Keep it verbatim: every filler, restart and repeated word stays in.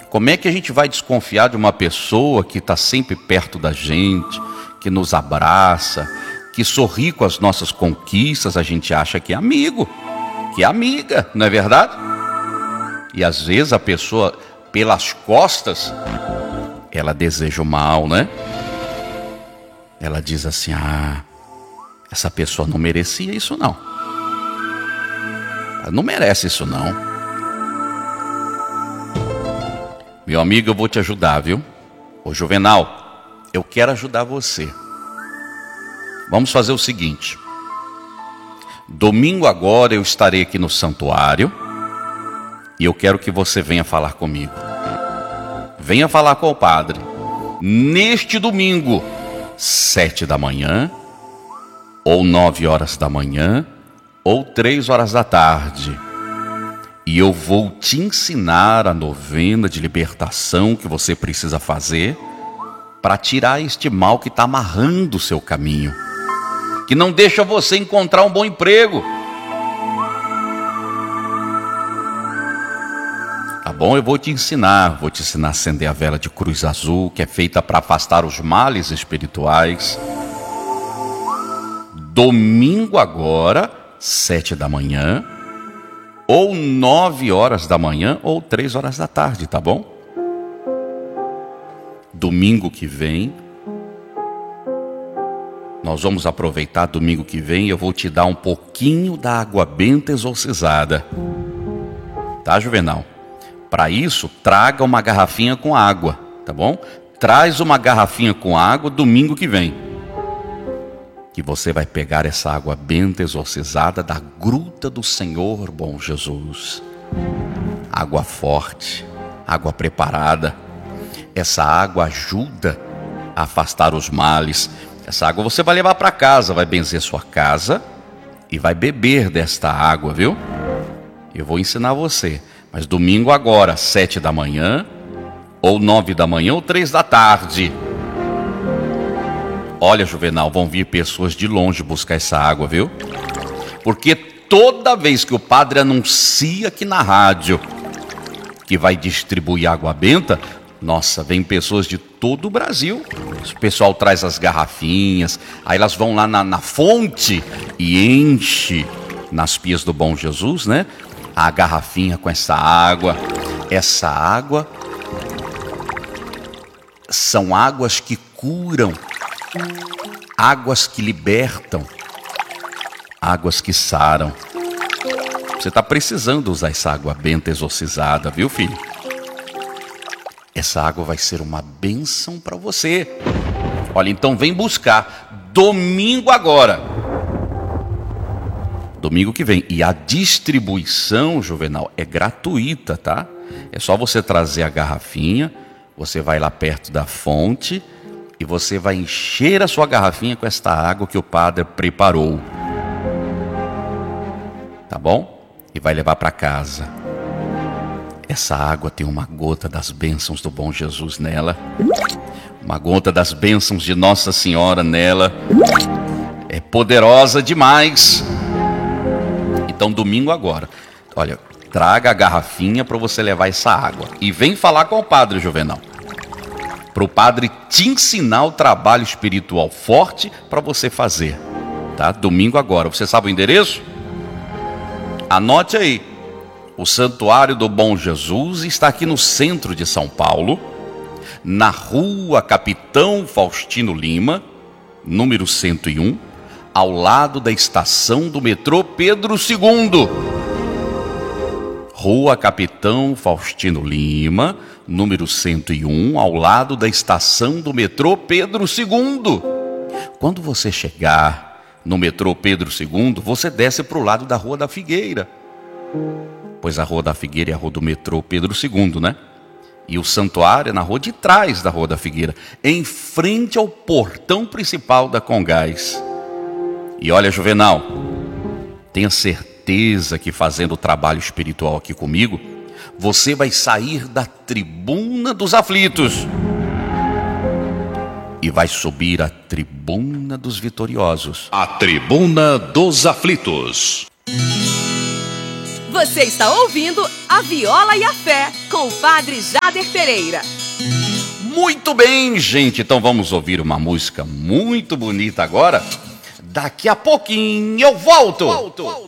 Como é que a gente vai desconfiar de uma pessoa que está sempre perto da gente, que nos abraça, que sorri com as nossas conquistas? A gente acha que é amigo, que é amiga, não é verdade? E às vezes a pessoa, pelas costas, ela deseja o mal, né? Ela diz assim: ah, essa pessoa não merecia isso não. Ela não merece isso não. Meu amigo, eu vou te ajudar, viu? Ô Juvenal, eu quero ajudar você. Vamos fazer o seguinte. Domingo agora eu estarei aqui no santuário e eu quero que você venha falar comigo. Venha falar com o padre. Neste domingo, sete da manhã, ou nove horas da manhã, ou três horas da tarde. E eu vou te ensinar a novena de libertação que você precisa fazer para tirar este mal que está amarrando o seu caminho, que não deixa você encontrar um bom emprego. Tá bom? Eu vou te ensinar, vou te ensinar a acender a vela de cruz azul, que é feita para afastar os males espirituais. Domingo agora, sete da manhã, ou nove horas da manhã, ou três horas da tarde, tá bom? Domingo que vem, nós vamos aproveitar domingo que vem, eu vou te dar um pouquinho da água benta exorcizada. Tá, Juvenal? Para isso, traga uma garrafinha com água, tá bom? Traz uma garrafinha com água domingo que vem. Que você vai pegar essa água benta exorcizada da gruta do Senhor Bom Jesus. Água forte, água preparada. Essa água ajuda a afastar os males. Essa água você vai levar para casa, vai benzer sua casa e vai beber desta água, viu? Eu vou ensinar você. Mas domingo agora, sete da manhã, ou nove da manhã, ou três da tarde. Olha, Juvenal, vão vir pessoas de longe buscar essa água, viu? Porque toda vez que o padre anuncia aqui na rádio que vai distribuir água benta, nossa, vem pessoas de todo o Brasil. O pessoal traz as garrafinhas, aí elas vão lá na, na fonte e enche nas pias do Bom Jesus, né? A garrafinha com essa água. Essa água são águas que curam, águas que libertam, águas que saram. Você está precisando usar essa água benta exorcizada, viu, filho? Essa água vai ser uma bênção para você. Olha, então vem buscar domingo agora. Domingo que vem. E a distribuição, Juvenal, é gratuita, tá? É só você trazer a garrafinha, você vai lá perto da fonte e você vai encher a sua garrafinha com esta água que o padre preparou. Tá bom? E vai levar para casa. Essa água tem uma gota das bênçãos do Bom Jesus nela. Uma gota das bênçãos de Nossa Senhora nela. É poderosa demais. Então domingo agora, olha, traga a garrafinha para você levar essa água. E vem falar com o padre, Juvenal. Para o padre te ensinar o trabalho espiritual forte para você fazer. Tá? Domingo agora. Você sabe o endereço? Anote aí. O Santuário do Bom Jesus está aqui no centro de São Paulo, na rua Capitão Faustino Lima, número cento e um, ao lado da estação do metrô Pedro segundo. Rua Capitão Faustino Lima, número cento e um, ao lado da estação do metrô Pedro segundo. Quando você chegar no metrô Pedro segundo, você desce para o lado da Rua da Figueira. Pois a Rua da Figueira é a rua do metrô Pedro segundo, né? E o santuário é na rua de trás da Rua da Figueira, em frente ao portão principal da Congás. E olha, Juvenal, tenha certeza que fazendo o trabalho espiritual aqui comigo, você vai sair da tribuna dos aflitos e vai subir à tribuna dos vitoriosos. A tribuna dos aflitos. Você está ouvindo A Viola e a Fé, com o Padre Jader Pereira. Muito bem, gente. Então vamos ouvir uma música muito bonita agora. Daqui a pouquinho eu volto. volto.